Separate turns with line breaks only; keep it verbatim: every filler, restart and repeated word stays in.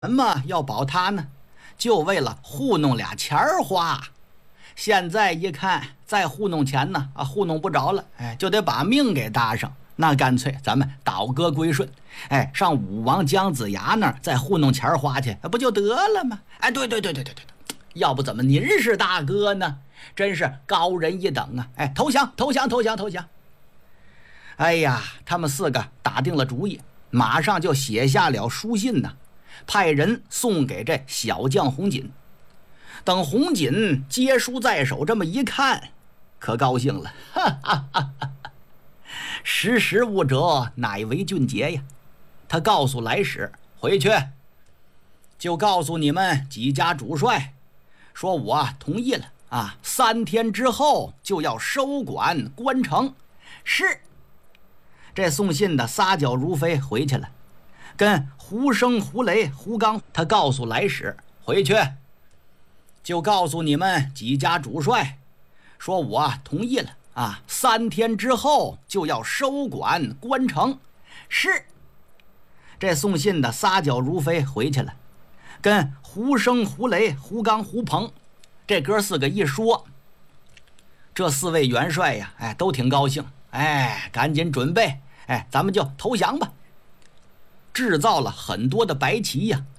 什么要保他呢？就为了糊弄俩钱儿花。现在一看，再糊弄钱呢，啊，糊弄不着了，哎，就得把命给搭上。那干脆咱们倒戈归顺，哎，上武王姜子牙那儿再糊弄钱儿花去，不就得了吗？哎，对对对对对对对，要不怎么您是大哥呢？真是高人一等啊！哎，投降投降投降投降！哎呀，他们四个打定了主意，马上就写下了书信呢，派人送给这小将红锦。等红锦接书在手，这么一看，可高兴了，哈哈哈哈！识时务者乃为俊杰呀！他告诉来使，回去就告诉你们几家主帅，说我同意了啊，三天之后就要收管关城。是。这送信的撒脚如飞回去了，跟胡生、胡雷、胡刚，他告诉来使，回去就告诉你们几家主帅，说我同意了啊，三天之后就要收管关城。是。这送信的撒脚如飞回去了，跟胡生、胡雷、胡刚、胡鹏这哥四个一说，这四位元帅呀，哎，都挺高兴，哎，赶紧准备，哎，咱们就投降吧。制造了很多的白旗呀，